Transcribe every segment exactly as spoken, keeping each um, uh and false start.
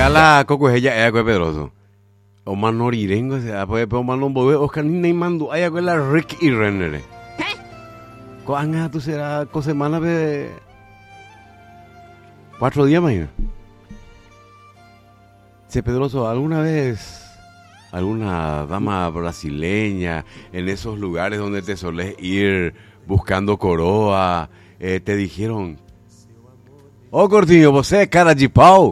Cala Coco ella es Pedroso. Omar Norirengo, se puede Omar Lomboe, Oscar ni mando, hay aquella Rick y Renner. ¿Cuándo tú será cosa semana de cuatro días mañana? Se Pedroso, ¿alguna vez alguna dama brasileña en esos lugares donde te solés ir buscando coroa, eh, te dijeron, oh Cortinho, vos es cara de pau?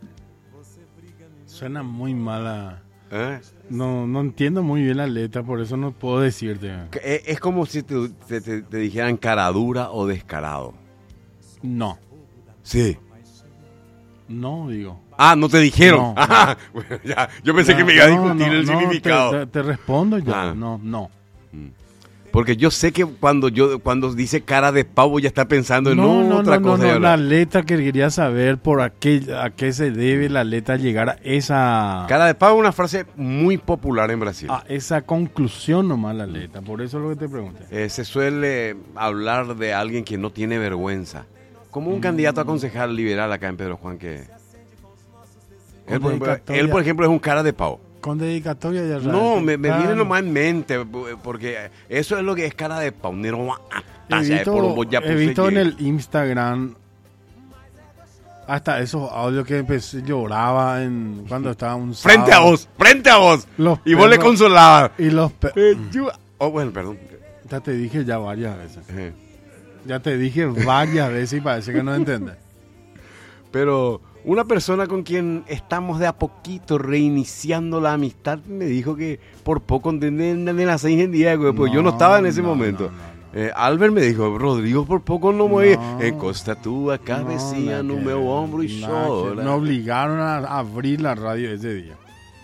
Suena muy mala. ¿Eh? No, no entiendo muy bien la letra, por eso no puedo decirte. Es, es como si te, te, te, te dijeran cara dura o descarado. No. Sí. No, digo. Ah, no te dijeron. No, ah, no. Bueno, ya, yo pensé no, que me iba a no, discutir no, el no, significado. Te, te, te respondo ya. Ah. No, no. Porque yo sé que cuando yo cuando dice cara de pavo ya está pensando en no, no, otra no, cosa. No, no, no, la letra que quería saber por a qué, a qué se debe la letra llegar a esa... Cara de pavo es una frase muy popular en Brasil. A esa conclusión nomás la letra, por eso es lo que te pregunté. Eh, se suele hablar de alguien que no tiene vergüenza. Como un mm. candidato a concejal liberal acá en Pedro Juan que... Él por, ejemplo, él, por ejemplo, es un cara de pavo. Con dedicatoria ya. No, me, me viene nomás en mente, porque eso es lo que es cara de pavo. He visto, he visto en el Instagram hasta esos audios que empecé, lloraba en, cuando estaba un sábado. Frente a vos, frente a vos. Los y vos le consolabas. Y los pe- eh, yo, oh, bueno, perdón. Ya te dije ya varias veces. Eh. Ya te dije varias veces y parece que no entiendes. Pero... una persona con quien estamos de a poquito reiniciando la amistad me dijo que por poco en las seis en día, pues no, yo no estaba en ese no, momento. No, no, no. Eh, Albert me dijo, Rodrigo, por poco no me no, encosta tú a cabecilla no, no me hombro y llora. Me obligaron a abrir la radio ese día.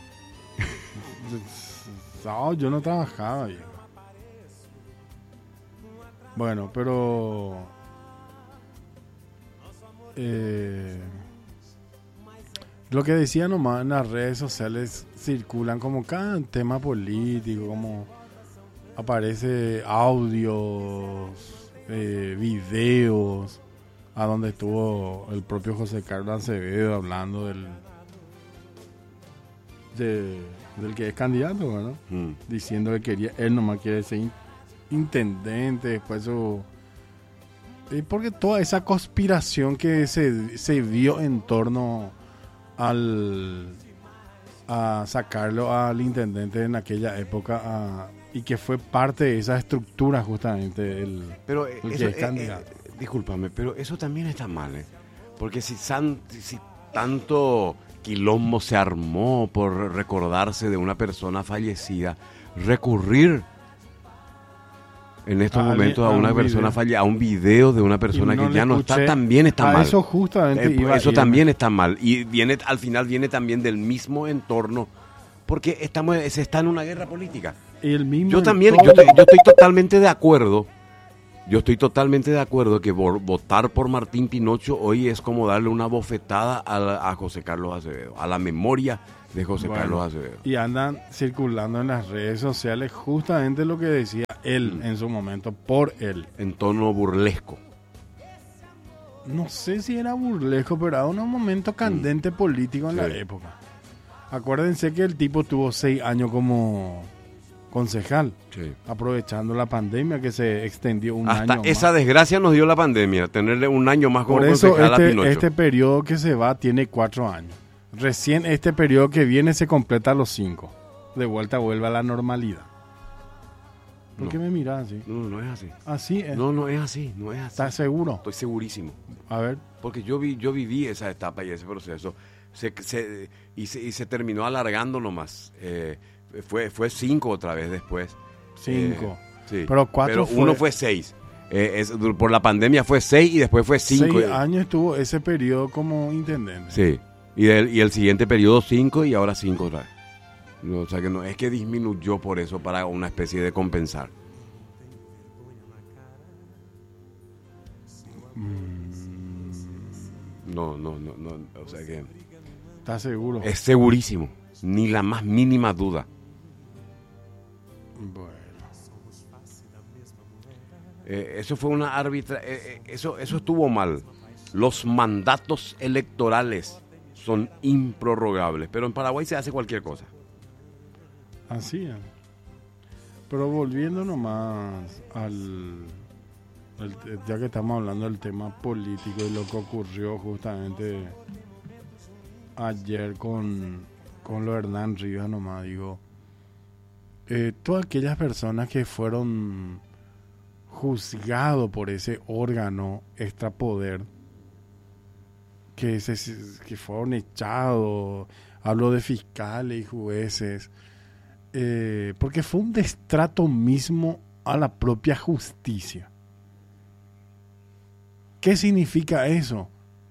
No, yo no trabajaba, viejo. Bueno, pero... Eh... Lo que decía nomás en las redes sociales circulan como cada tema político, como aparece audios, eh, videos, a donde estuvo el propio José Carlos Acevedo hablando del de, del que es candidato, ¿no? Mm. Diciendo que quería, él nomás quiere ser in, intendente, después su... Eh, porque toda esa conspiración que se, se vio en torno... al a sacarlo al intendente en aquella época a, y que fue parte de esa estructura justamente el, pero el eso, que es candidato. Eh, eh, discúlpame, pero eso también está mal, ¿eh? Porque si, san, si tanto quilombo se armó por recordarse de una persona fallecida, recurrir en estos a momentos a, a una persona fallecida, a un video de una persona no que ya no está, también está a mal. Eso justamente eh, iba Eso también está mal. Y viene al final viene también del mismo entorno, porque estamos se está en una guerra política. El mismo yo también, yo estoy, yo estoy totalmente de acuerdo, yo estoy totalmente de acuerdo que por, votar por Martín Pinocho hoy es como darle una bofetada a, a José Carlos Acevedo, a la memoria de José bueno, Carlos Acevedo. Y andan circulando en las redes sociales justamente lo que decía él mm. en su momento, por él. En tono burlesco. No sé si era burlesco, pero era un momento candente mm. político en sí. la época. Acuérdense que el tipo tuvo seis años como concejal, sí. aprovechando la pandemia que se extendió un Hasta año esa más. desgracia nos dio la pandemia, tenerle un año más como por eso concejal este, a Pinocho. Este periodo que se va tiene cuatro años. Recién este periodo que viene se completa a los cinco. De vuelta vuelve a la normalidad. ¿Por no. qué me miras así? No, no es así. Así es. No, no es así, no es así. ¿Estás seguro? Estoy segurísimo. A ver. Porque yo vi, yo viví esa etapa y ese proceso. Se, se, y, se, y se terminó alargando nomás. Eh, fue, fue cinco otra vez después. Cinco. Eh, sí. Pero cuatro Pero fue... uno fue seis. Eh, es, por la pandemia fue seis y después fue cinco. Seis años estuvo ese periodo como intendente. Sí. Y el, y el siguiente periodo cinco y ahora cinco otra vez. No, o sea que no es que disminuyó por eso para una especie de compensar. Mm. No, no, no, no, o sea que... ¿Estás seguro? Es segurísimo, ni la más mínima duda. Bueno. Eh, eso fue una árbitra... Eh, eh, eso, eso estuvo mal. Los mandatos electorales son improrrogables. Pero en Paraguay se hace cualquier cosa. Así es. Pero volviendo nomás al, al... Ya que estamos hablando del tema político y lo que ocurrió justamente ayer con, con lo de Hernán Rivas nomás, digo... Eh, todas aquellas personas que fueron juzgados por ese órgano extrapoder, que, se, que fueron echados, hablo de fiscales y jueces, eh, porque fue un destrato mismo a la propia justicia. ¿Qué significa eso?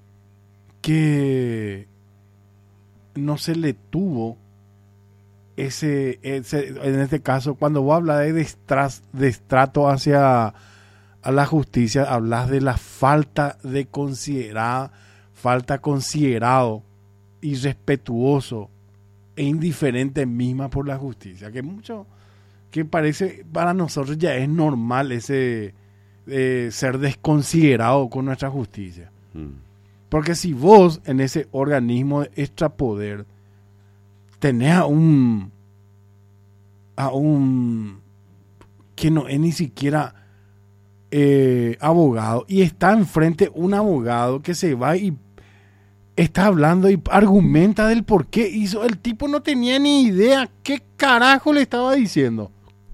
Que no se le tuvo Ese, ese, en este caso, cuando vos hablas de destras, destrato hacia a la justicia, hablas de la falta de considerar, falta considerado, irrespetuoso e indiferente misma por la justicia, que mucho, que parece para nosotros ya es normal ese eh, ser desconsiderado con nuestra justicia. Mm. Porque si vos en ese organismo de extrapoder tenés a un, a un que no es ni siquiera eh, abogado y está enfrente un abogado que se va y está hablando y argumenta del por qué hizo, el tipo no tenía ni idea qué carajo le estaba diciendo.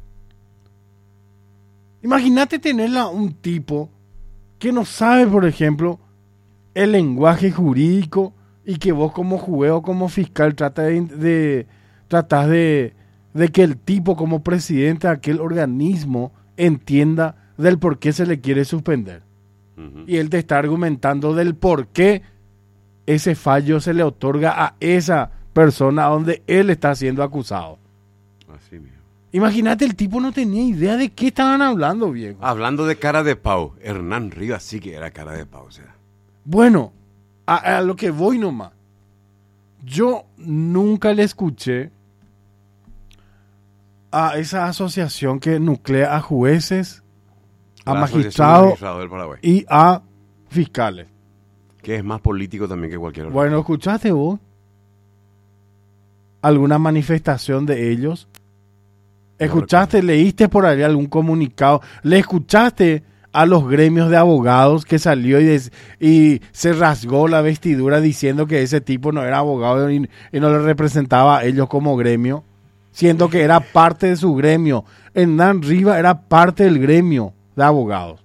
Imagínate tenerla a un tipo que no sabe, por ejemplo, el lenguaje jurídico, y que vos como juez o como fiscal tratas de, de, tratás de, de que el tipo como presidente de aquel organismo entienda del por qué se le quiere suspender. Uh-huh. Y él te está argumentando del por qué ese fallo se le otorga a esa persona donde él está siendo acusado. Así mismo. Imagínate, el tipo no tenía idea de qué estaban hablando, viejo. Hablando de cara de pau, Hernán Rivas sí que era cara de pau, o sea. Bueno, A, a lo que voy nomás. Yo nunca le escuché a esa asociación que nuclea a jueces, a La magistrados magistrado del Paraguay. Y a fiscales. Que es más político también que cualquier otro. Bueno, ¿escuchaste vos alguna manifestación de ellos? ¿Escuchaste, no leíste por ahí algún comunicado? ¿Le escuchaste a los gremios de abogados que salió y, des, y se rasgó la vestidura diciendo que ese tipo no era abogado y, y no le representaba a ellos como gremio, siendo que era parte de su gremio? Hernán Rivas era parte del gremio de abogados.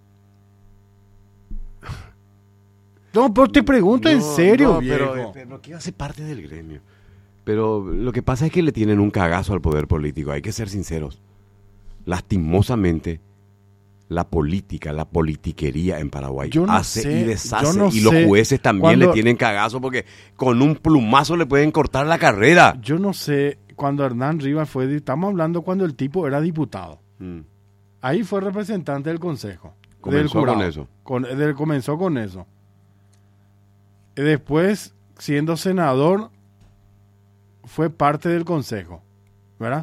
No, pero te pregunto no, en serio, no, viejo. Pero, pero ¿qué hace parte del gremio? Pero lo que pasa es que le tienen un cagazo al poder político, hay que ser sinceros. Lastimosamente, la política, la politiquería en Paraguay no hace sé, y deshace, no y los jueces también cuando, le tienen cagazo porque con un plumazo le pueden cortar la carrera. Yo no sé, cuando Hernán Rivas fue, estamos hablando cuando el tipo era diputado. Mm. Ahí fue representante del consejo. Comenzó del jurado, con eso. Con, del, comenzó con eso. Y después, siendo senador, fue parte del consejo, ¿verdad?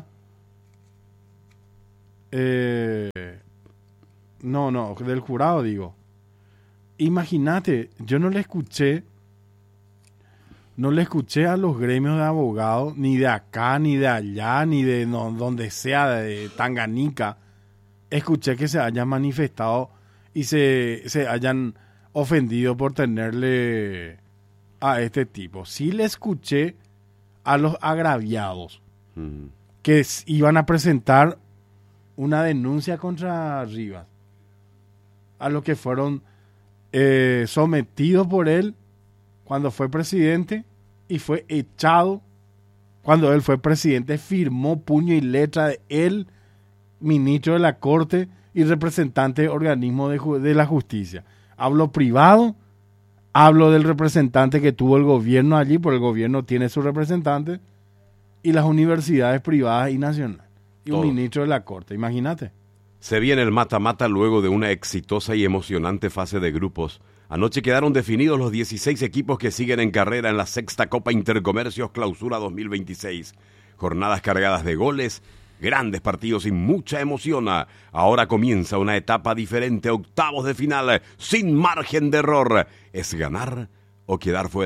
Eh... No, no, del jurado digo. Imagínate, yo no le escuché, no le escuché a los gremios de abogados, ni de acá, ni de allá, ni de no, donde sea, de Tanganica. Escuché que se hayan manifestado y se, se hayan ofendido por tenerle a este tipo. Sí le escuché a los agraviados uh-huh. que iban a presentar una denuncia contra Rivas, a los que fueron eh, sometidos por él cuando fue presidente y fue echado cuando él fue presidente, firmó puño y letra de él, ministro de la Corte y representante del organismo de, de la justicia. Hablo privado, hablo del representante que tuvo el gobierno allí, porque el gobierno tiene su representante, y las universidades privadas y nacionales, y Todo. un ministro de la Corte, imagínate. Se viene el mata-mata luego de una exitosa y emocionante fase de grupos. Anoche quedaron definidos los dieciséis equipos que siguen en carrera en la sexta Copa Intercomercios Clausura dos mil veintiséis. Jornadas cargadas de goles, grandes partidos y mucha emoción. Ahora comienza una etapa diferente, octavos de final, sin margen de error. ¿Es ganar o quedar fuera?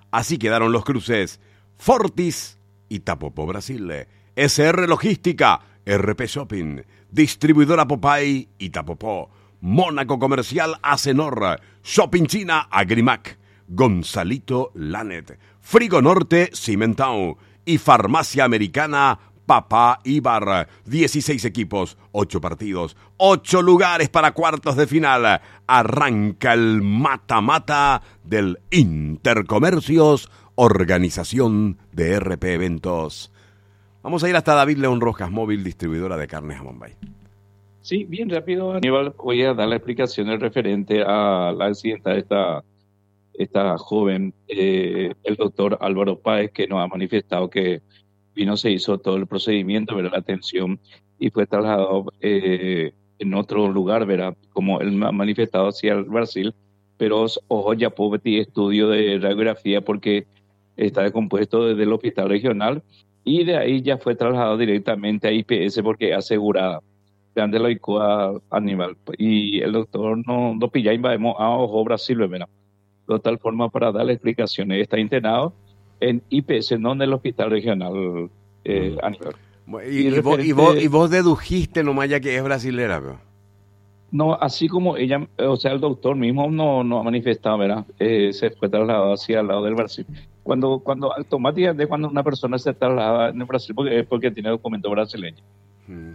Así quedaron los cruces. Fortis, Itapopo, Brasil. S R Logística, R P Shopping. Distribuidora Popay, Itapopó. Mónaco Comercial, Acenor. Shopping China, Agrimac. Gonzalito Lanet. Frigo Norte, Cimentao. Y Farmacia Americana, Papá Ibar. dieciséis equipos, ocho partidos, ocho lugares para cuartos de final. Arranca el mata-mata del Intercomercios, organización de R P Eventos. Vamos a ir hasta David León Rojas, móvil distribuidora de carnes a Bombay. Sí, bien rápido, Aníbal. Voy a dar la explicación referente a la accidente de esta, esta joven, eh, el doctor Álvaro Páez, que nos ha manifestado que vino, se hizo todo el procedimiento, ¿verdad? La atención, y fue trasladado eh, en otro lugar, ¿verdad? Como él me ha manifestado, hacia el Brasil, pero ojo, ya puedo pedir estudio de radiografía porque está descompuesto desde el hospital regional, y de ahí ya fue trasladado directamente a I P S porque es asegurada. Grande lo ICOA Aníbal. Y el doctor no, no pilla y vamos a ojo Brasil, ¿verdad? De tal forma, para darle explicaciones, está internado en I P S, no en el hospital regional, eh, Aníbal. Y, y, y, vos, y, vos, y vos dedujiste nomás ya que es brasilera, ¿verdad? No, así como ella, o sea, el doctor mismo no, no ha manifestado, ¿verdad? Eh, se fue trasladado hacia el lado del Brasil. Cuando, cuando automáticamente cuando una persona se traslada en el Brasil, porque, es porque tiene documento brasileño. Hmm.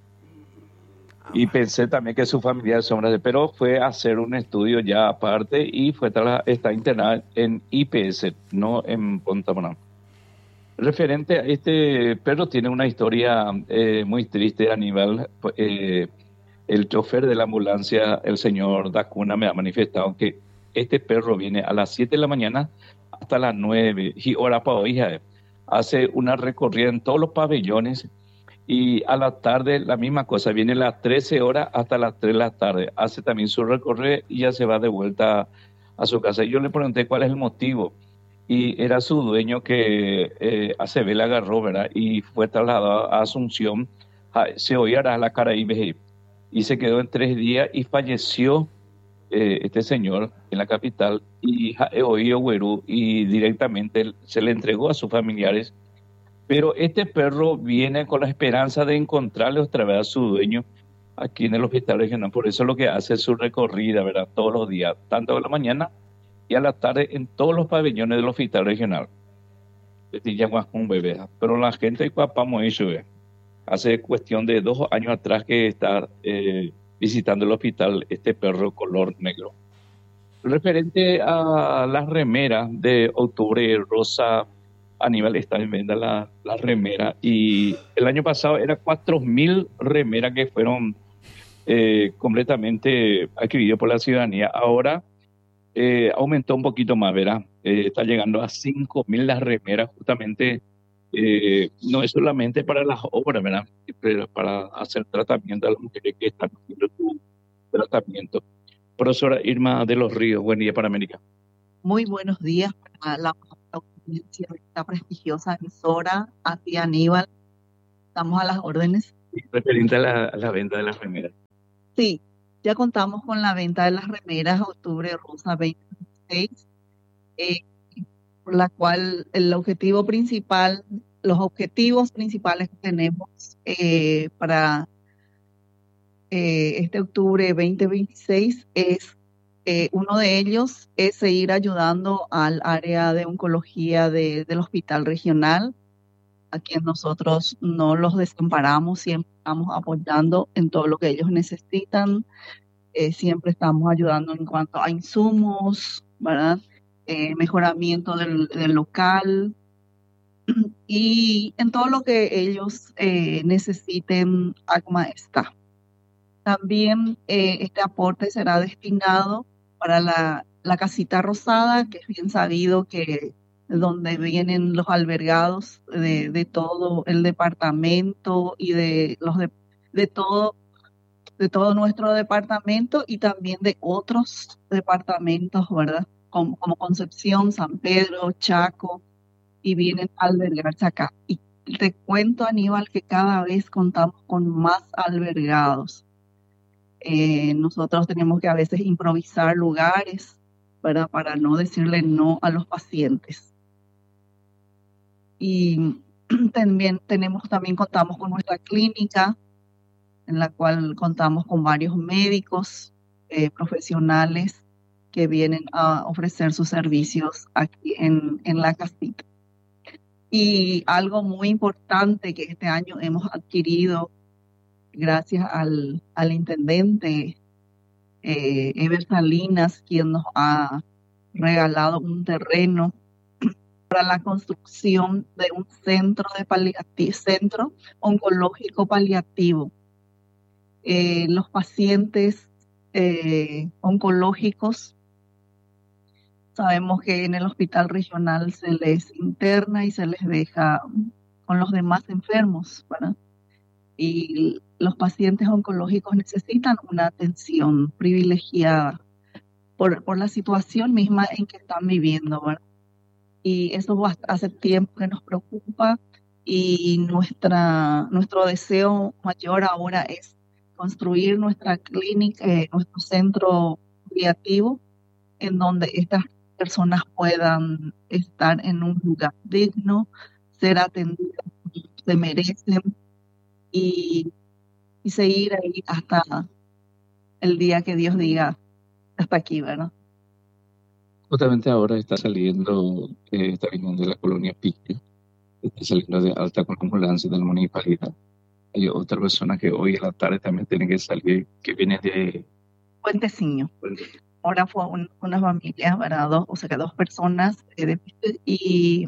Y pensé también que su familia son brasileños, pero fue a hacer un estudio ya aparte y fue está internada en I P S, no en Punta Moná. Referente a este perro, tiene una historia eh, muy triste, Aníbal. Eh, el chofer de la ambulancia, el señor Dacuna, me ha manifestado que este perro viene a las siete de la mañana hasta las nueve, y hora para hoy, hace una recorrida en todos los pabellones. Y a la tarde la misma cosa, viene a las trece horas hasta las tres de la tarde, hace también su recorrido y ya se va de vuelta a su casa. Y yo le pregunté cuál es el motivo, y era su dueño que eh, A C B le agarró, ¿verdad? Y fue trasladado a Asunción, a, se oía a la Caraíbe, y se quedó en tres días y falleció eh, este señor en la capital, y oído Güerú, y directamente se le entregó a sus familiares. Pero este perro viene con la esperanza de encontrarle otra vez a su dueño aquí en el hospital regional. Por eso es lo que hace su recorrida, ¿verdad? Todos los días, tanto a la mañana y a la tarde, en todos los pabellones del hospital regional. Un bebé. Pero la gente papamos eso, ¿eh? Hace cuestión de dos años atrás que está eh, visitando el hospital este perro color negro. Referente a las remeras de Octubre Rosa, Aníbal, está en venta la, la remera, y el año pasado era cuatro mil remeras que fueron eh, completamente adquiridas por la ciudadanía. Ahora eh, aumentó un poquito más, ¿verdad? Eh, está llegando a cinco mil las remeras, justamente eh, no es solamente para las obras, ¿verdad? Pero para hacer tratamiento a las mujeres que están haciendo su tratamiento. Profesora Irma de los Ríos, buen día para América. Muy buenos días para la esta prestigiosa emisora, a ti Aníbal, estamos a las órdenes. Referente a la, a la venta de las remeras. Sí, ya contamos con la venta de las remeras Octubre Rosa veinte veintiséis, eh, por la cual el objetivo principal, los objetivos principales que tenemos eh, para eh, este octubre veinte veintiséis es Eh, uno de ellos es seguir ayudando al área de oncología de, del hospital regional, a quien nosotros no los desamparamos, siempre estamos apoyando en todo lo que ellos necesitan, eh, siempre estamos ayudando en cuanto a insumos, ¿verdad? Eh, mejoramiento del, del local y en todo lo que ellos eh, necesiten, ACMA está. También eh, este aporte será destinado para la, la casita rosada, que es bien sabido que donde vienen los albergados de, de todo el departamento y de los de, de todo de todo nuestro departamento y también de otros departamentos, ¿verdad? Como, como Concepción, San Pedro, Chaco, y vienen a albergarse acá. Y te cuento, Aníbal, que cada vez contamos con más albergados. Eh, nosotros tenemos que a veces improvisar lugares ¿verdad? Para no decirle no a los pacientes. Y también tenemos, también contamos con nuestra clínica, en la cual contamos con varios médicos eh, profesionales que vienen a ofrecer sus servicios aquí en, en la casita. Y algo muy importante que este año hemos adquirido gracias al, al intendente eh, Ever Salinas, quien nos ha regalado un terreno para la construcción de un centro de paliativo, centro oncológico paliativo. Eh, los pacientes eh, oncológicos, sabemos que en el hospital regional se les interna y se les deja con los demás enfermos, ¿verdad? Y los pacientes oncológicos necesitan una atención privilegiada por, por la situación misma en que están viviendo, ¿verdad? Y eso hace tiempo que nos preocupa, y nuestra, nuestro deseo mayor ahora es construir nuestra clínica, eh, nuestro centro paliativo, en donde estas personas puedan estar en un lugar digno, ser atendidas como se merecen, y, y seguir ahí hasta el día que Dios diga hasta aquí, ¿verdad? Justamente ahora está saliendo, eh, está viniendo de la colonia Pique, está saliendo de alta con ambulancia de la municipalidad. Hay otra persona que hoy a la tarde también tiene que salir, que viene de Puenteciño. Puente. Ahora fue un, una familia, ¿verdad? Dos, o sea que dos personas, eh, de, y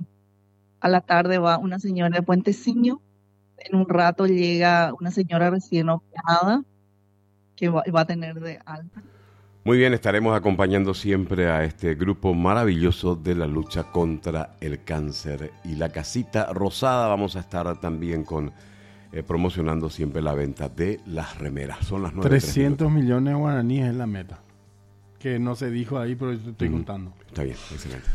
a la tarde va una señora de Puenteciño. En un rato llega una señora recién operada que va, va a tener de alta. Muy bien, estaremos acompañando siempre a este grupo maravilloso de la lucha contra el cáncer. Y la Casita Rosada, vamos a estar también con eh, promocionando siempre la venta de las remeras. Son las nueve. trescientos millones de guaraníes es la meta. Que no se dijo ahí, pero yo te estoy mm, contando. Está bien, excelente.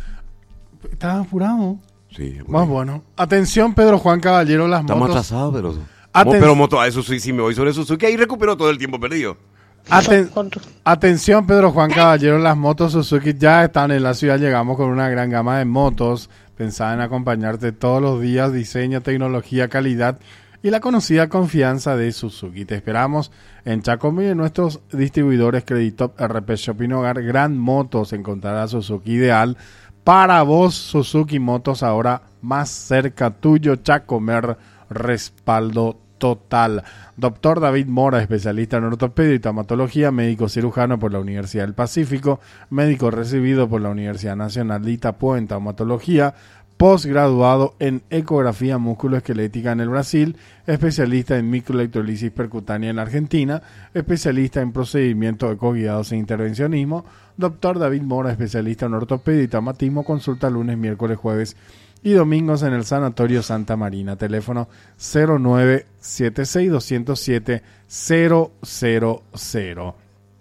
¿Estás apurado? Sí. Más bueno. Atención, Pedro Juan Caballero, las Estamos motos. Estamos atrasados, pero... Aten- pero moto, a eso sí, sí me voy sobre Suzuki. Ahí recupero todo el tiempo perdido. Aten- Atención, Pedro Juan Caballero, las motos Suzuki ya están en la ciudad. Llegamos con una gran gama de motos pensadas en acompañarte todos los días. Diseño, tecnología, calidad y la conocida confianza de Suzuki. Te esperamos en Chacomí, en nuestros distribuidores Creditop, R P Shopping Hogar, Gran Motos. Encontrarás Suzuki ideal para vos. Suzuki Motos ahora más cerca tuyo. Chacomer, respaldo total. Doctor David Mora, especialista en ortopedia y traumatología, médico cirujano por la Universidad del Pacífico, médico recibido por la Universidad Nacional de Itapúa en traumatología, posgraduado en ecografía musculoesquelética en el Brasil, especialista en microelectrolisis percutánea en la Argentina, especialista en procedimientos ecoguiados e intervencionismo. Doctor David Mora, especialista en ortopedia y traumatismo, consulta lunes, miércoles, jueves y domingos en el Sanatorio Santa Marina. Teléfono cero nueve siete seis dos cero siete cero cero cero.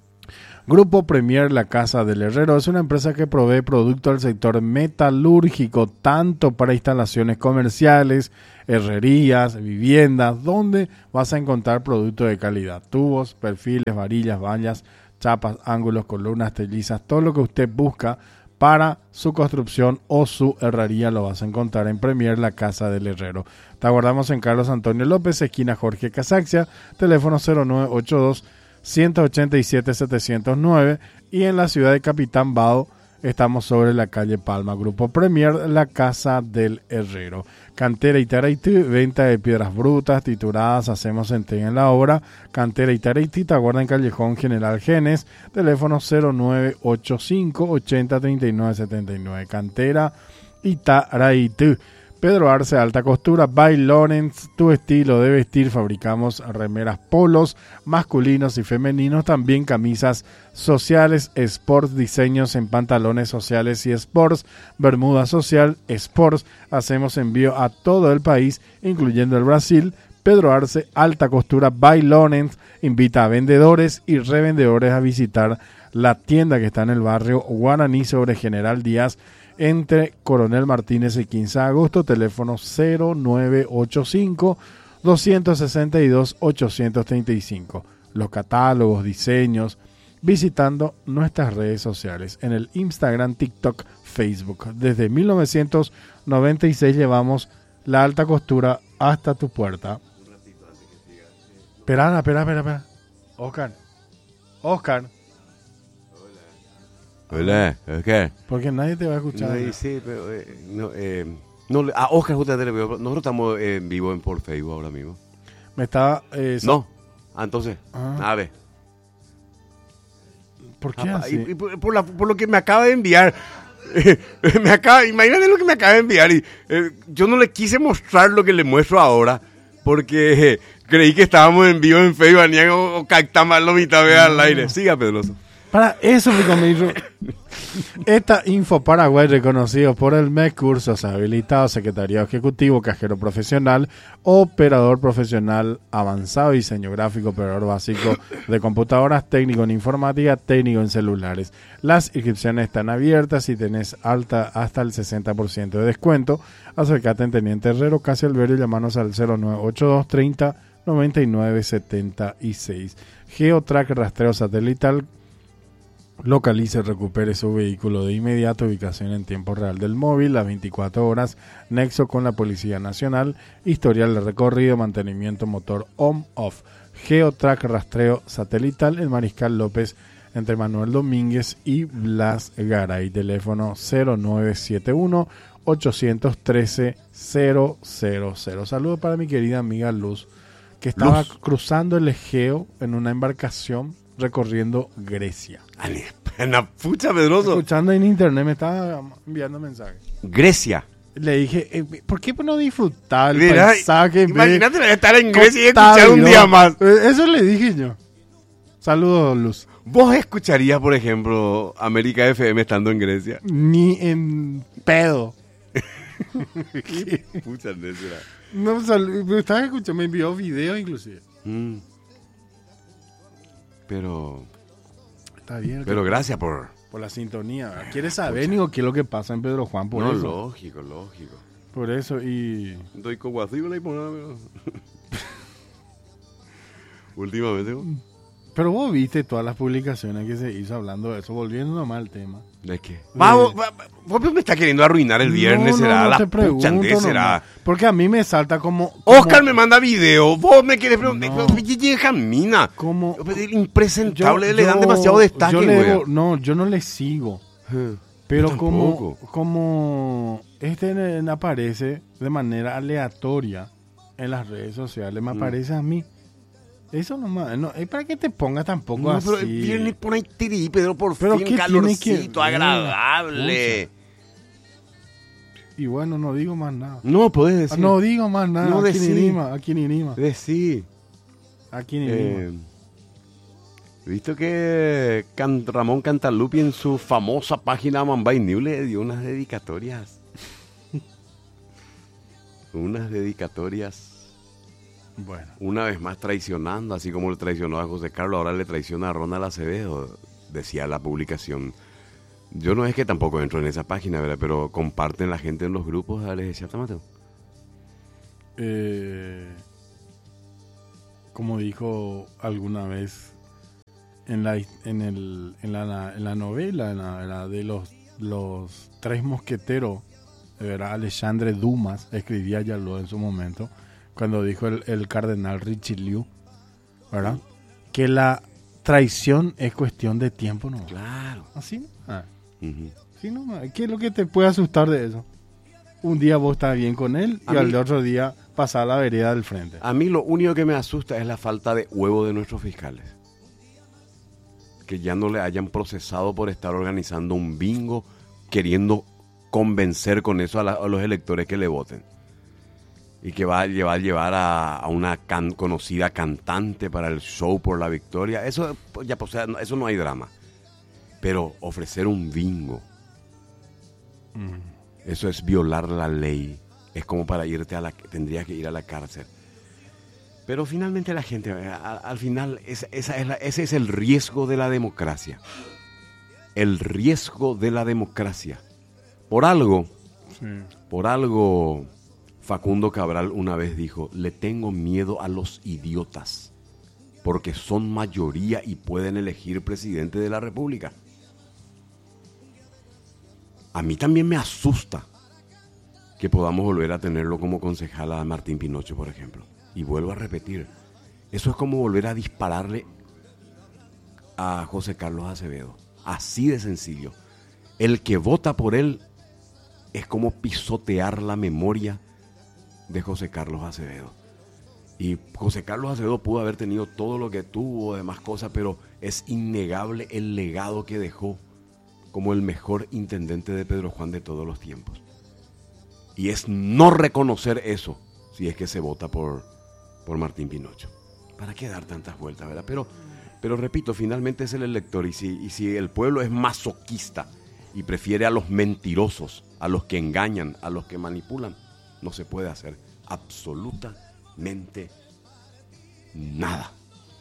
Grupo Premier La Casa del Herrero es una empresa que provee productos al sector metalúrgico, tanto para instalaciones comerciales, herrerías, viviendas, donde vas a encontrar productos de calidad: tubos, perfiles, varillas, vallas, chapas, ángulos, columnas, telizas, todo lo que usted busca para su construcción o su herrería lo vas a encontrar en Premier La Casa del Herrero. Te aguardamos en Carlos Antonio López, esquina Jorge Casaxia, teléfono cero nueve ocho dos uno ocho siete siete cero nueve, y en la ciudad de Capitán Bao estamos sobre la calle Palma. Grupo Premier La Casa del Herrero. Cantera y Taraití, venta de piedras brutas, trituradas, hacemos entrega en la obra. Cantera y Taraití, te aguarda en Callejón General Genes, teléfono cero nueve ocho cinco ochenta treinta y nueve setenta y nueve. Cantera y Taraití. Pedro Arce, alta costura, by Lawrence, tu estilo de vestir. Fabricamos remeras polos masculinos y femeninos, también camisas sociales, sports, diseños en pantalones sociales y sports, bermuda social, sports. Hacemos envío a todo el país, incluyendo el Brasil. Pedro Arce, alta costura, by Lawrence, invita a vendedores y revendedores a visitar la tienda que está en el barrio Guaraní sobre General Díaz, entre Coronel Martínez y quince de agosto, teléfono cero nueve ocho cinco dos seis dos ocho tres cinco. Los catálogos, diseños, visitando nuestras redes sociales en el Instagram, TikTok, Facebook. Desde mil novecientos noventa y seis llevamos la alta costura hasta tu puerta. Espera, espera, espera, espera. Oscar. Oscar. Hola, Oscar. Porque nadie te va a escuchar. No, sí, pero eh, no, eh, no, a Oscar justamente nosotros estamos en vivo en por Facebook ahora mismo. Me estaba... Eh, no, ah, entonces, ah. a ver. ¿Por qué Ah, así? y, y por, por, la, por lo que me acaba de enviar. me acaba, imagínate lo que me acaba de enviar. Y, eh, yo no le quise mostrar lo que le muestro ahora. Porque eh, creí que estábamos en vivo en Facebook. Ni o, o captamos la mitad de al aire. Siga, Pedroso. Para eso, mi amigo. Esta Info Paraguay, reconocido por el M E C, cursos habilitados, secretario ejecutivo, cajero profesional, operador profesional avanzado, diseño gráfico, operador básico de computadoras, técnico en informática, técnico en celulares. Las inscripciones están abiertas y tenés alta hasta el sesenta por ciento de descuento. Acércate en Teniente Herrero, casi Alberio, y llamanos al cero nueve ocho dos treinta noventa y nueve setenta y seis. Geotrack rastreo satelital. Localice y recupere su vehículo de inmediato, ubicación en tiempo real del móvil, las veinticuatro horas, nexo con la Policía Nacional, historial de recorrido, mantenimiento motor on-off. Geotrack rastreo satelital, el Mariscal López, entre Manuel Domínguez y Blas Garay. Teléfono cero nueve siete uno ocho uno tres cero cero cero. Saludos para mi querida amiga Luz, que estaba Luz. cruzando el Egeo en una embarcación recorriendo Grecia. En la pucha, Pedroso. Escuchando en internet, me estaba enviando mensajes. Grecia. Le dije, eh, ¿por qué no disfrutar el Mira, paisaje? Imagínate estar en Grecia y escuchar un día más. Eso le dije yo. Saludos, Luz. ¿Vos escucharías, por ejemplo, América F M estando en Grecia? Ni en pedo. ¿Qué pucha necia? No, me estaba escuchando, me envió video inclusive. Mm. Pero... Está bien. Pero gracias por... Por la sintonía. ¿Quieres saber, Nico, qué es lo que pasa en Pedro Juan? Por no, eso. lógico, lógico. Por eso y... Doy coguacíbula y poname... Últimamente... Pero vos viste todas las publicaciones que se hizo hablando de eso, volviendo nomás al tema. ¿De qué? Vamos, vos me está queriendo arruinar el viernes, no, no, será, no la te pregunto, pucha, no, será. Porque a mí me salta como... como Oscar me manda video, vos me querés preguntar, no. Jamina. Como... Impresentable, yo, le dan yo, demasiado destaque, yo le güey. debo, No, yo no le sigo. Huh. Pero como, como este aparece de manera aleatoria en las redes sociales, me mm. aparece a mí. Eso nomás, no, es para que te pongas tampoco no, así. Pero viene por ahí, tiri, Pedro, por pero fin, calorcito, que... agradable. Y bueno, no digo más nada. No, podés decir. No digo más nada. No aquí decí. ni Nima, aquí ni Nima. Decí. Aquí ni eh, Nima. Visto que Can, Ramón Cantalupi en su famosa página Mambay New le dio unas dedicatorias. unas dedicatorias. Bueno. Una vez más traicionando, así como le traicionó a José Carlos, ahora le traiciona a Ronald Acevedo, decía la publicación. Yo no es que tampoco entro en esa página, ¿verdad? Pero comparten la gente en los grupos, les decía Mateo. Eh, como dijo alguna vez en la en el en la, en la novela en la, en la de los los tres mosqueteros, ¿verdad? Alexandre Dumas escribía ya lo en su momento, cuando dijo el, el cardenal Richelieu, ¿verdad? Que la traición es cuestión de tiempo, ¿no? Claro. ¿Así? Ah. Uh-huh. Sí, no, ¿qué es lo que te puede asustar de eso? Un día vos estás bien con él y a al mí, otro día pasar la vereda del frente. A mí lo único que me asusta es la falta de huevo de nuestros fiscales. Que ya no le hayan procesado por estar organizando un bingo queriendo convencer con eso a, la, a los electores que le voten. Y que va a llevar, llevar a, a una can, conocida cantante para el show por la victoria. Eso, ya, o sea, eso no hay drama. Pero ofrecer un bingo, mm. eso es violar la ley. Es como para irte a la... Tendrías que ir a la cárcel. Pero finalmente la gente, a, al final, esa, esa es la, ese es el riesgo de la democracia. El riesgo de la democracia. Por algo, sí. por algo, Facundo Cabral una vez dijo, le tengo miedo a los idiotas. porque son mayoría y pueden elegir presidente de la República. A mí también me asusta que podamos volver a tenerlo como concejal a Martín Pinocho, por ejemplo. Y vuelvo a repetir, eso es como volver a dispararle a José Carlos Acevedo. Así de sencillo. El que vota por él es como pisotear la memoria de José Carlos Acevedo. Y José Carlos Acevedo pudo haber tenido todo lo que tuvo, demás cosas, pero es innegable el legado que dejó como el mejor intendente de Pedro Juan de todos los tiempos. Y es no reconocer eso si es que se vota por, por Martín Pinocho. ¿Para qué dar tantas vueltas, verdad? Pero, pero repito, finalmente es el elector. Y si, y si el pueblo es masoquista y prefiere a los mentirosos, a los que engañan, a los que manipulan, no se puede hacer absolutamente nada.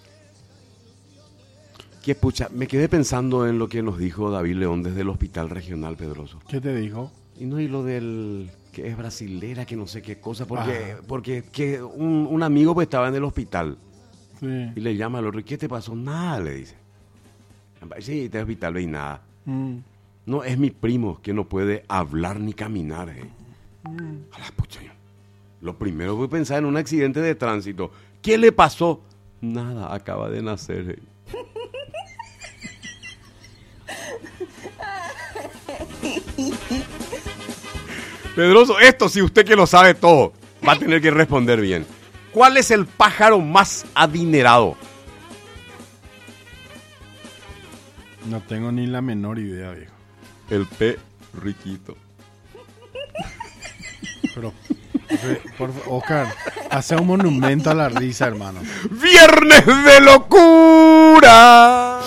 Que pucha, me quedé pensando en lo que nos dijo David León desde el Hospital Regional Pedroso. ¿Qué te dijo? Y no, y lo del que es brasilera, que no sé qué cosa, porque, porque que un, un amigo pues estaba en el hospital. Sí. Y le llama al otro, ¿y qué te pasó? Nada, le dice. Sí, está en el hospital, no hay nada. Mm. No, es mi primo que no puede hablar ni caminar. Eh. Mm. A la pucha. Lo primero fue pensar en un accidente de tránsito. ¿Qué le pasó? Nada, acaba de nacer. Eh. Pedroso, esto sí, usted que lo sabe todo, va a tener que responder bien. ¿Cuál es el pájaro más adinerado? No tengo ni la menor idea, viejo. El P. Riquito. Pero, por, Oscar, hace un monumento a la risa, hermano. ¡Viernes de locura!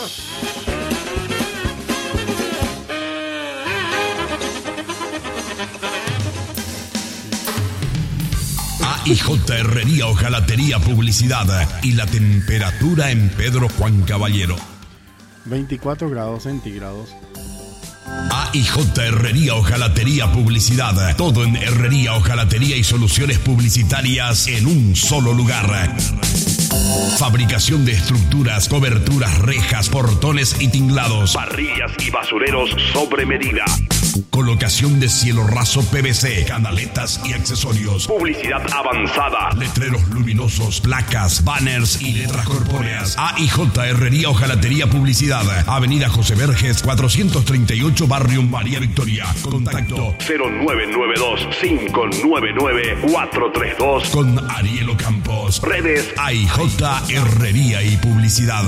A I J Herrería Hojalatería Publicidad y la temperatura en Pedro Juan Caballero. veinticuatro grados centígrados. A I J Herrería Hojalatería Publicidad. Todo en herrería, hojalatería y soluciones publicitarias en un solo lugar. Fabricación de estructuras, coberturas, rejas, portones y tinglados. Parrillas y basureros sobre medida. Colocación de cielo raso P V C, canaletas y accesorios. Publicidad avanzada. Letreros luminosos, placas, banners y letras corpóreas. A I J Herrería Hojalatería Publicidad. Avenida José Verges, cuatrocientos treinta y ocho, Barrio María Victoria. Contacto cero nueve nueve dos, cinco nueve nueve, cuatro tres dos con Ariel Campos. Redes A I J Herrería y Publicidad.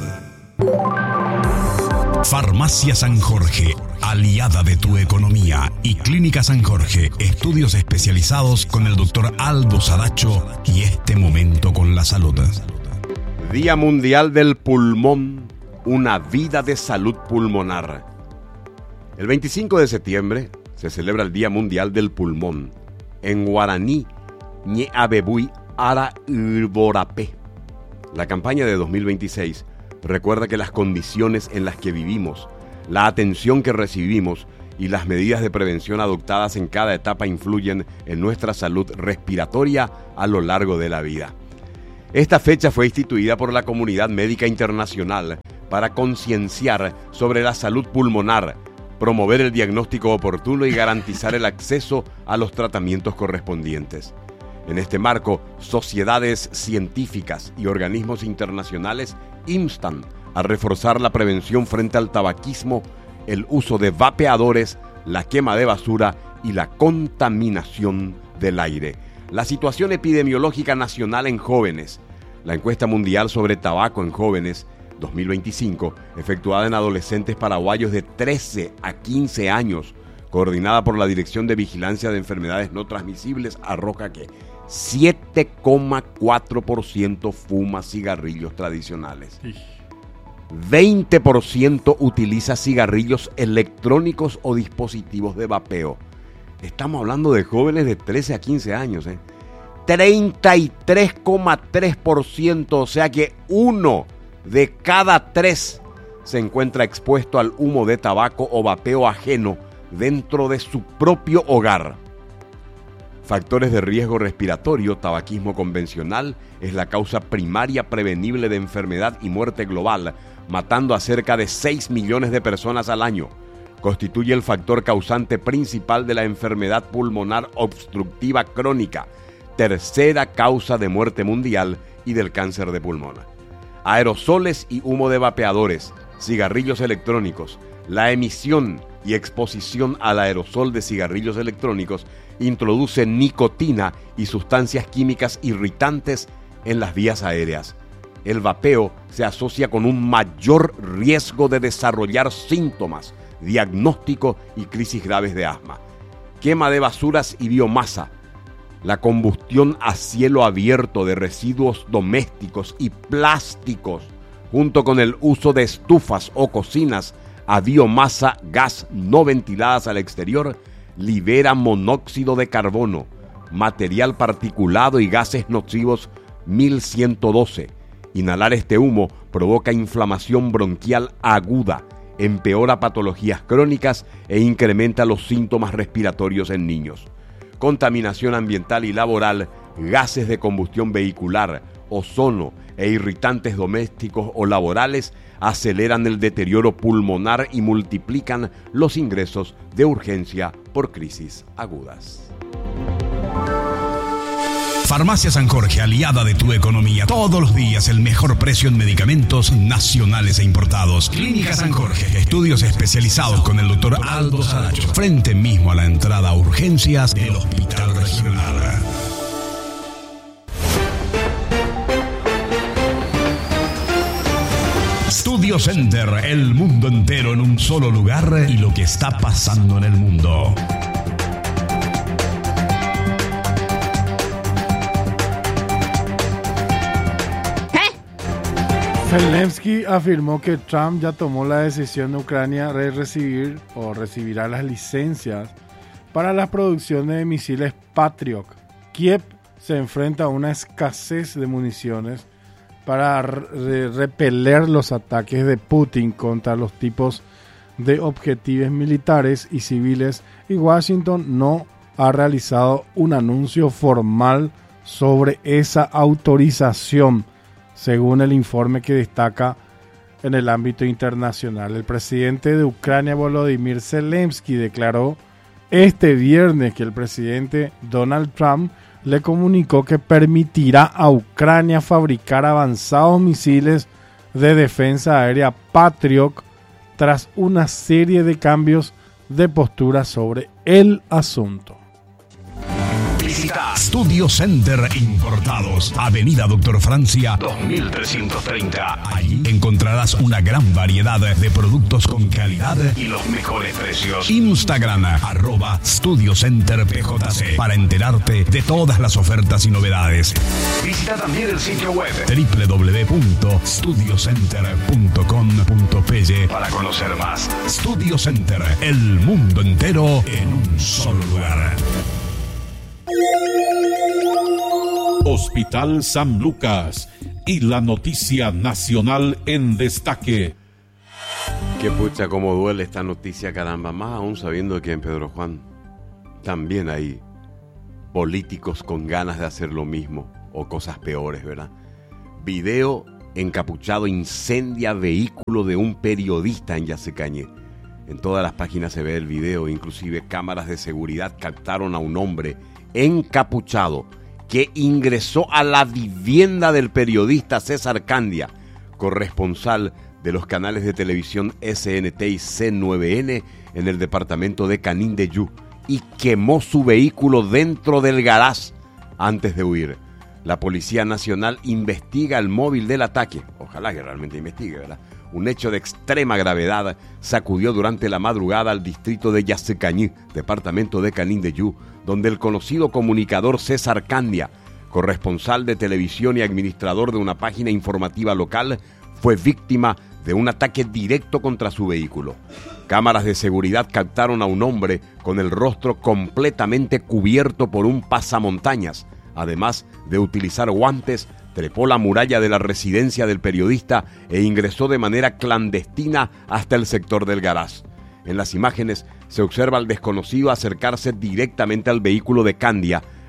Farmacia San Jorge, aliada de tu economía, y Clínica San Jorge, estudios especializados con el doctor Aldo Sadacho y este momento con la salud. Día Mundial del Pulmón, una vida de salud pulmonar. El veinticinco de septiembre se celebra el Día Mundial del Pulmón. En guaraní, ñe abebuy ara urborapé. La campaña de dos mil veintiséis recuerda que las condiciones en las que vivimos, la atención que recibimos y las medidas de prevención adoptadas en cada etapa influyen en nuestra salud respiratoria a lo largo de la vida. Esta fecha fue instituida por la Comunidad Médica Internacional para concienciar sobre la salud pulmonar, promover el diagnóstico oportuno y garantizar el acceso a los tratamientos correspondientes. En este marco, sociedades científicas y organismos internacionales instan a reforzar la prevención frente al tabaquismo, el uso de vapeadores, la quema de basura y la contaminación del aire. La situación epidemiológica nacional en jóvenes. La encuesta mundial sobre tabaco en jóvenes dos mil veinticinco, efectuada en adolescentes paraguayos de trece a quince años, coordinada por la Dirección de Vigilancia de Enfermedades No Transmisibles, arroja que siete coma cuatro por ciento fuma cigarrillos tradicionales. veinte por ciento utiliza cigarrillos electrónicos o dispositivos de vapeo. Estamos hablando de jóvenes de trece a quince años. ¿eh? treinta y tres coma tres por ciento, o sea que uno de cada tres se encuentra expuesto al humo de tabaco o vapeo ajeno dentro de su propio hogar. Factores de riesgo respiratorio, tabaquismo convencional, es la causa primaria prevenible de enfermedad y muerte global, matando a cerca de seis millones de personas al año. Constituye el factor causante principal de la enfermedad pulmonar obstructiva crónica, tercera causa de muerte mundial y del cáncer de pulmón. Aerosoles y humo de vapeadores, cigarrillos electrónicos. La emisión y exposición al aerosol de cigarrillos electrónicos introduce nicotina y sustancias químicas irritantes en las vías aéreas. El vapeo se asocia con un mayor riesgo de desarrollar síntomas, diagnóstico y crisis graves de asma. Quema de basuras y biomasa. La combustión a cielo abierto de residuos domésticos y plásticos, junto con el uso de estufas o cocinas a biomasa gas no ventiladas al exterior, libera monóxido de carbono, material particulado y gases nocivos mil ciento doce. Inhalar este humo provoca inflamación bronquial aguda, empeora patologías crónicas e incrementa los síntomas respiratorios en niños. Contaminación ambiental y laboral, gases de combustión vehicular, ozono e irritantes domésticos o laborales aceleran el deterioro pulmonar y multiplican los ingresos de urgencia por crisis agudas. Farmacia San Jorge, aliada de tu economía. Todos los días el mejor precio en medicamentos nacionales e importados. Clínica San Jorge, estudios especializados con el doctor Aldo Saracho. Frente mismo a la entrada a urgencias del Hospital Regional. Studio Center, el mundo entero en un solo lugar y lo que está pasando en el mundo. Zelensky afirmó que Trump ya tomó la decisión de Ucrania de recibir o recibirá las licencias para la producción de misiles Patriot. Kiev se enfrenta a una escasez de municiones para re- repeler los ataques de Putin contra los tipos de objetivos militares y civiles, y Washington no ha realizado un anuncio formal sobre esa autorización, según el informe que destaca en el ámbito internacional. El presidente de Ucrania, Volodymyr Zelensky, declaró este viernes que el presidente Donald Trump le comunicó que permitirá a Ucrania fabricar avanzados misiles de defensa aérea Patriot tras una serie de cambios de postura sobre el asunto. Visita Studio Center Importados, Avenida Doctor Francia dos mil trescientos treinta. Allí encontrarás una gran variedad de productos con calidad y los mejores precios. Instagram, arroba Studio Center P J C, para enterarte de todas las ofertas y novedades. Visita también el sitio web doble u doble u doble u punto studio center punto com punto p y para conocer más. Studio Center, el mundo entero en un solo lugar. Hospital San Lucas y la noticia nacional en destaque. Qué pucha, cómo duele esta noticia, caramba, más aún sabiendo que en Pedro Juan también hay políticos con ganas de hacer lo mismo o cosas peores, ¿verdad? Video encapuchado incendia vehículo de un periodista en Yacecañé. En todas las páginas se ve el video, inclusive cámaras de seguridad captaron a un hombre encapuchado que ingresó a la vivienda del periodista César Candia, corresponsal de los canales de televisión S N T y C nueve N en el departamento de Canindeyú, y quemó su vehículo dentro del garage antes de huir. La Policía Nacional investiga el móvil del ataque. Ojalá que realmente investigue, ¿verdad? Un hecho de extrema gravedad sacudió durante la madrugada al distrito de Yacecañí, departamento de Canindeyú, donde el conocido comunicador César Candia, corresponsal de televisión y administrador de una página informativa local, fue víctima de un ataque directo contra su vehículo. Cámaras de seguridad captaron a un hombre con el rostro completamente cubierto por un pasamontañas. Además de utilizar guantes, trepó la muralla de la residencia del periodista e ingresó de manera clandestina hasta el sector del garage. En las imágenes se observa al desconocido acercarse directamente al vehículo de Candia,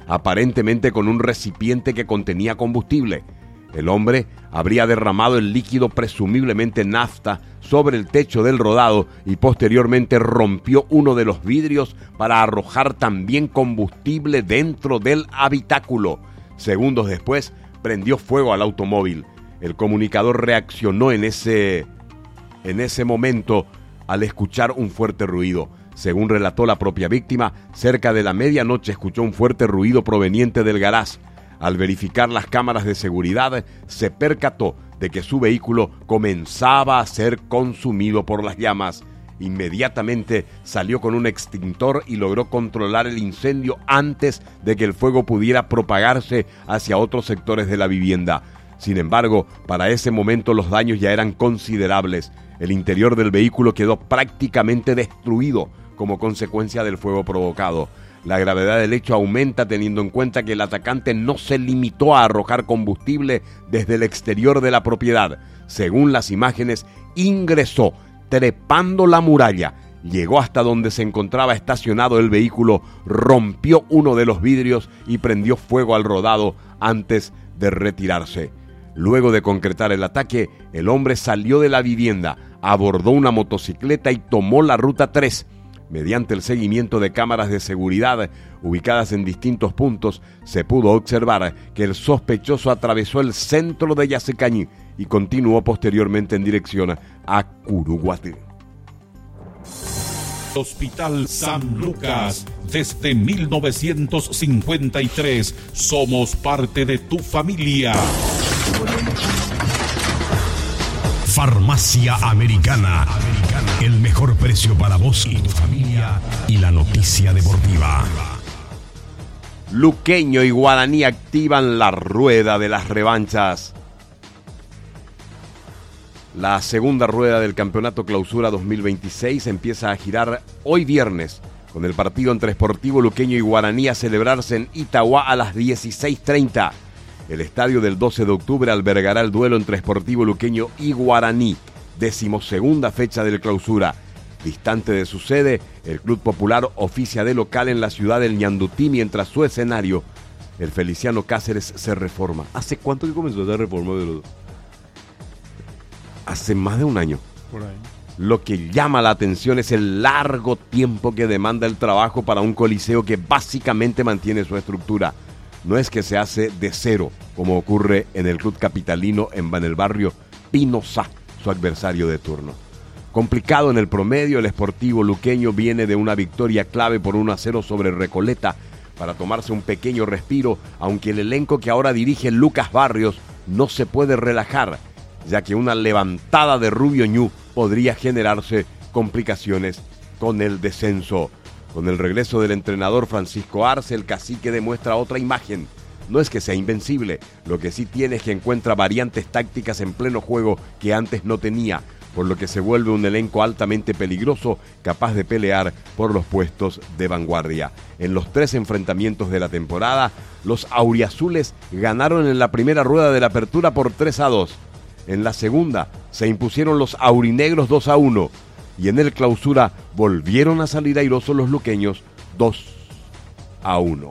aparentemente con un recipiente que contenía combustible. El hombre habría derramado el líquido, presumiblemente nafta, sobre el techo del rodado y posteriormente rompió uno de los vidrios para arrojar también combustible dentro del habitáculo. Segundos después, prendió fuego al automóvil. El comunicador reaccionó en ese, en ese momento al escuchar un fuerte ruido. Según relató la propia víctima, cerca de la medianoche escuchó un fuerte ruido proveniente del garage. Al verificar las cámaras de seguridad, se percató de que su vehículo comenzaba a ser consumido por las llamas. Inmediatamente salió con un extintor y logró controlar el incendio antes de que el fuego pudiera propagarse hacia otros sectores de la vivienda. Sin embargo, para ese momento los daños ya eran considerables. El interior del vehículo quedó prácticamente destruido como consecuencia del fuego provocado. La gravedad del hecho aumenta teniendo en cuenta que el atacante no se limitó a arrojar combustible desde el exterior de la propiedad. Según las imágenes, ingresó trepando la muralla, llegó hasta donde se encontraba estacionado el vehículo, rompió uno de los vidrios y prendió fuego al rodado antes de retirarse. Luego de concretar el ataque, el hombre salió de la vivienda, abordó una motocicleta y tomó la ruta tres. Mediante el seguimiento de cámaras de seguridad ubicadas en distintos puntos, se pudo observar que el sospechoso atravesó el centro de Yacecañí y continuó posteriormente en dirección a Curuguaty. Hospital San Lucas, desde mil novecientos cincuenta y tres, somos parte de tu familia. Farmacia Americana. El mejor precio para vos y tu familia. Y la noticia deportiva. Luqueño y Guaraní activan la rueda de las revanchas. La segunda rueda del Campeonato Clausura dos mil veintiséis empieza a girar hoy viernes, con el partido entre Sportivo Luqueño y Guaraní a celebrarse en Itagua a las dieciséis treinta. El estadio del doce de octubre albergará el duelo entre Sportivo Luqueño y Guaraní, decimosegunda fecha del Clausura. Distante de su sede, el Club Popular oficia de local en la ciudad del Ñandutí, mientras su escenario, el Feliciano Cáceres, se reforma. ¿Hace cuánto que comenzó esa reforma, Berudo? Hace más de un año. Por ahí. Lo que llama la atención es el largo tiempo que demanda el trabajo para un coliseo que básicamente mantiene su estructura. No es que se hace de cero, como ocurre en el club capitalino en el barrio Pino Sá, su adversario de turno. Complicado en el promedio, el Sportivo Luqueño viene de una victoria clave por uno a cero sobre Recoleta para tomarse un pequeño respiro, aunque el elenco que ahora dirige Lucas Barrios no se puede relajar, ya que una levantada de Rubio Ñu podría generarse complicaciones con el descenso. Con el regreso del entrenador Francisco Arce, el cacique demuestra otra imagen. No es que sea invencible, lo que sí tiene es que encuentra variantes tácticas en pleno juego que antes no tenía, por lo que se vuelve un elenco altamente peligroso, capaz de pelear por los puestos de vanguardia. En los tres enfrentamientos de la temporada, los auriazules ganaron en la primera rueda de la apertura por tres a dos. En la segunda, se impusieron los aurinegros dos a uno. Y en el Clausura volvieron a salir airosos los luqueños dos a uno.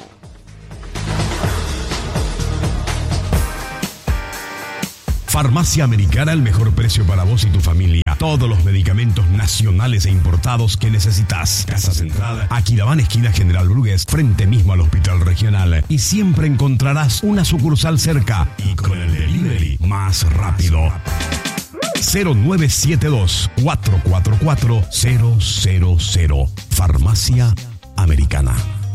Farmacia Americana, el mejor precio para vos y tu familia. Todos los medicamentos nacionales e importados que necesitas. Casa Central, Aquilabán, esquina General Brugués, frente mismo al Hospital Regional. Y siempre encontrarás una sucursal cerca. Y con el delivery más rápido. cero nueve siete dos, cuatro cuatro cuatro, cero cero cero. Farmacia Americana.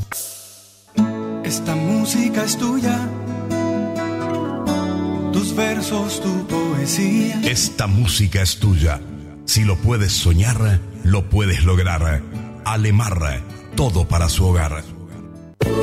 Esta música es tuya. Tus versos, tu poesía. Esta música es tuya. Si lo puedes soñar, lo puedes lograr. Alemar, todo para su hogar.